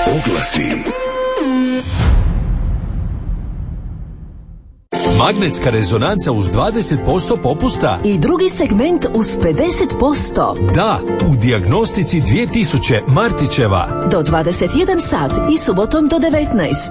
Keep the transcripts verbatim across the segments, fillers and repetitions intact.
Oglasi. Magnetska rezonanca uz dvadeset posto popusta i drugi segment uz pedeset posto. Da, u Dijagnostici dvije tisuće Martićeva. Do dvadeset jedan sat i subotom do devetnaest.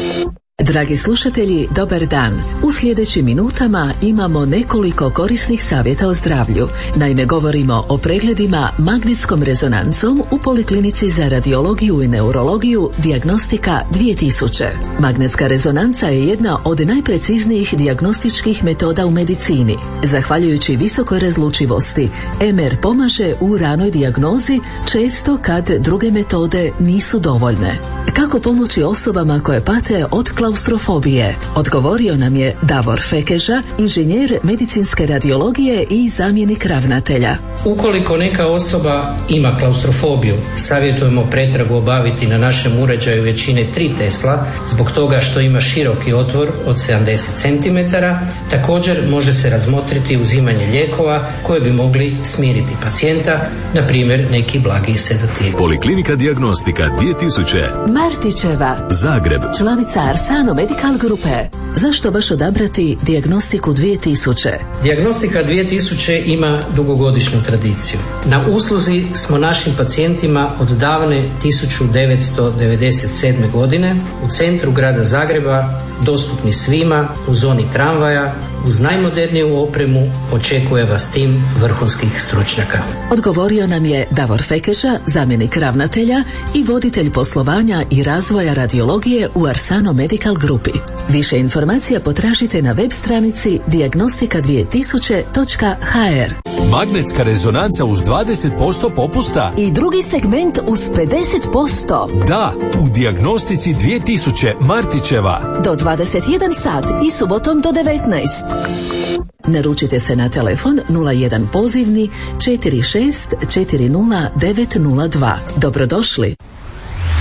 Dragi slušatelji, dobar dan. U sljedećim minutama imamo nekoliko korisnih savjeta o zdravlju. Naime, govorimo o pregledima magnetskom rezonancom u Poliklinici za radiologiju i neurologiju Dijagnostika dvije tisuće. Magnetska rezonanca je jedna od najpreciznijih dijagnostičkih metoda u medicini. Zahvaljujući visokoj razlučivosti, em er pomaže u ranoj dijagnozi često kad druge metode nisu dovoljne. Kako pomoći osobama koje pate od klaustrofobije? Odgovorio nam je Davor Fekeža, inženjer medicinske radiologije i zamjenik ravnatelja. Ukoliko neka osoba ima klaustrofobiju, savjetujemo pretragu obaviti na našem uređaju većine tri Tesla, zbog toga što ima široki otvor od sedamdeset centimetara. Također može se razmotriti uzimanje lijekova koje bi mogli smiriti pacijenta, na primjer neki blagi sedativ. Poliklinika Dijagnostika dvije tisuće. Martićeva, Zagreb, članica Arsano Medical Grupe. Zašto baš odabrati Dijagnostiku dvije tisuće? Dijagnostika dvije tisuće ima dugogodišnju tradiciju. Na usluzi smo našim pacijentima od davne tisuću devetsto devedeset sedme. godine u centru grada Zagreba, dostupni svima u zoni tramvaja. Uz najmoderniju opremu očekuje vas tim vrhunskih stručnjaka. Odgovorio nam je Davor Fekeža, zamjenik ravnatelja i voditelj poslovanja i razvoja radiologije u Arsano Medical Grupi. Više informacija potražite na web stranici dijagnostika dvije tisuće točka ha er. Magnetska rezonanca uz dvadeset posto popusta i drugi segment uz pedeset posto. Da, u Dijagnostici dvije tisuće Martićeva. Do dvadeset jedan sat i subotom do devetnaest. Naručite se na telefon nula jedan pozivni četiri šest četiri nula devet nula dva. Dobrodošli.